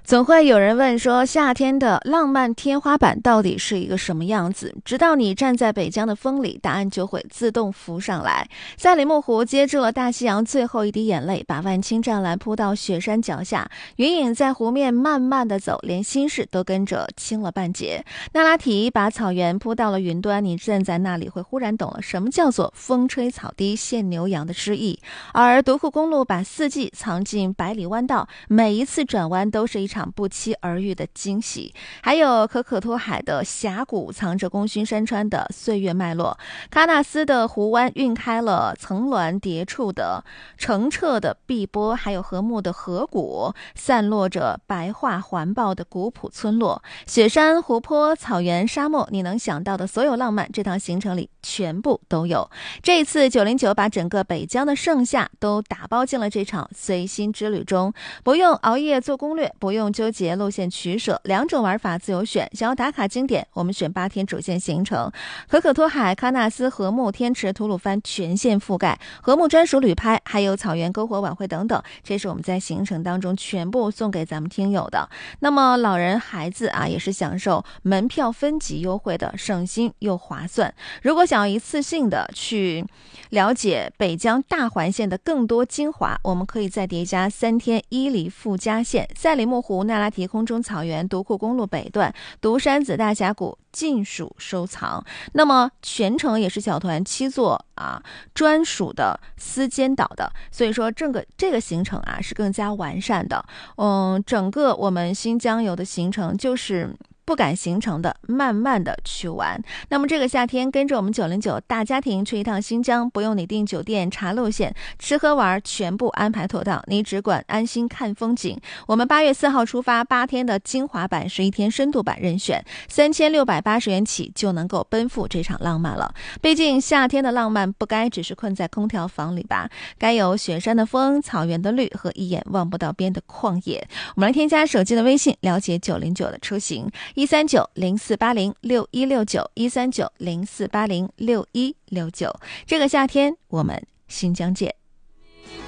总会有人问说，夏天的浪漫天花板到底是一个什么样子？直到你站在北疆的风里，答案就会自动浮上来。赛里木湖接住了大西洋最后一滴眼泪，把万顷湛蓝铺到雪山脚下，云影在湖面慢慢的走，连心事都跟着轻了半截。那拉提把草原铺到了云端，你站在那里会忽然懂了什么叫做风吹草低见牛羊的诗意。而独库公路把四季藏进百里弯道，每一次转弯都是一场不期而遇的惊喜。还有可可托海的峡谷藏着功勋山川的岁月脉络，喀纳斯的湖湾晕开了层峦叠处的澄澈的碧波，还有禾木的河谷散落着白桦环抱的古朴村落，雪山湖泊草原沙漠，你能想到的所有浪漫，这趟行程里全部都有。这一次909把整个北疆的盛夏都打包进了这场随心之旅中，不用熬夜做攻略，不用纠结路线取舍，两种玩法自由选。想要打卡经典，我们选8天主线行程，可可托海、喀纳斯、禾木、天池、吐鲁番全线覆盖，禾木专属旅拍，还有草原篝火晚会等等，这是我们在行程当中全部送给咱们听友的。那么老人孩子也是享受门票分级优惠的，省心又划算。如果想要一次性的去了解北疆大环线的更多精华，我们可以再叠加3天伊犁附加线、赛里木湖、那拉提空中草原、独库公路北段、独山子大峡谷尽属收藏。那么全程也是小团7座专属的丝间岛的，所以说这个行程是更加完善的。整个我们新疆游的行程就是不赶行程的，慢慢的去玩。那么这个夏天跟着我们909大家庭去一趟新疆，不用你订酒店查路线，吃喝玩全部安排妥当，你只管安心看风景。我们8月4号出发，8天的精华版、11天深度版任选，3680元起就能够奔赴这场浪漫了。毕竟夏天的浪漫不该只是困在空调房里吧，该有雪山的风、草原的绿和一眼望不到边的旷野。我们来添加手机的微信，了解909的出行13904806169，13904806169。这个夏天我们新疆见。